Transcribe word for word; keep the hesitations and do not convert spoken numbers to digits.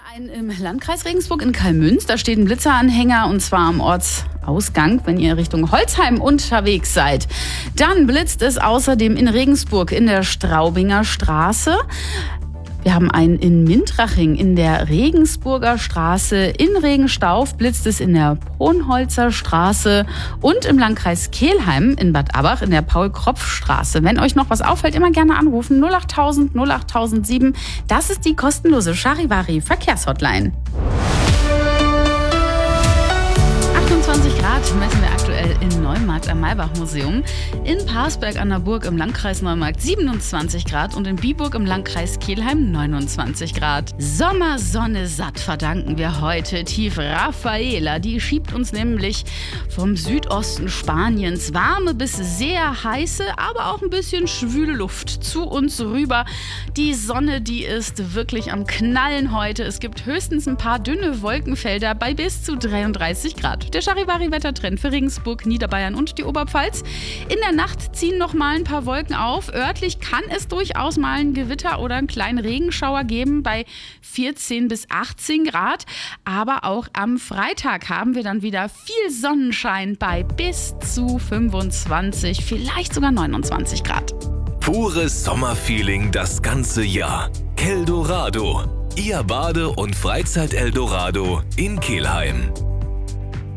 ein im Landkreis Regensburg in Kalmünz. Da steht ein Blitzeranhänger und zwar am Ortsausgang, wenn ihr Richtung Holzheim unterwegs seid. Dann blitzt es außerdem in Regensburg in der Straubinger Straße. Wir haben einen in Mintraching in der Regensburger Straße. In Regenstauf blitzt es in der Ponholzer Straße und im Landkreis Kelheim in Bad Abbach in der Paul-Kropf-Straße. Wenn euch noch was auffällt, immer gerne anrufen. null achttausend null achttausendsieben. Das ist die kostenlose Charivari-Verkehrshotline. achtundzwanzig Grad messen wir aktuell in Neumarkt am Maybach-Museum. In Parsberg an der Burg im Landkreis Neumarkt siebenundzwanzig Grad und in Biburg im Landkreis Kelheim neunundzwanzig Grad. Sommersonne satt verdanken wir heute tief Rafaela. Die schiebt uns nämlich vom Südosten Spaniens warme bis sehr heiße, aber auch ein bisschen schwüle Luft zu uns rüber. Die Sonne, die ist wirklich am Knallen heute. Es gibt höchstens ein paar dünne Wolkenfelder bei bis zu dreiunddreißig Grad. Der Charivari-Wettertrend für Regensburg, Niederbayern und die Oberpfalz. In der Nacht ziehen noch mal ein paar Wolken auf. Örtlich kann es durchaus mal ein Gewitter oder einen kleinen Regenschauer geben bei vierzehn bis achtzehn Grad. Aber auch am Freitag haben wir dann wieder viel Sonnenschein bei bis zu fünfundzwanzig, vielleicht sogar neunundzwanzig Grad. Pures Sommerfeeling das ganze Jahr. Keldorado, Ihr Bade- und Freizeit-Eldorado in Kelheim.